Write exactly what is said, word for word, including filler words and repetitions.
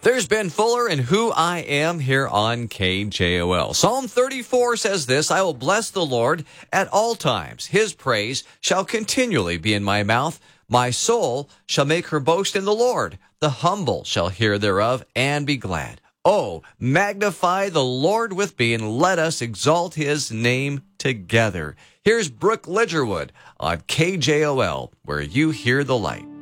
There's Ben Fuller and Who I Am here on K J O L. Psalm thirty-four says this, I will bless the Lord at all times. His praise shall continually be in my mouth. My soul shall make her boast in the Lord. The humble shall hear thereof and be glad. Oh, magnify the Lord with me and let us exalt his name together. Here's Brooke Lidgerwood on K J O L, where you hear the light.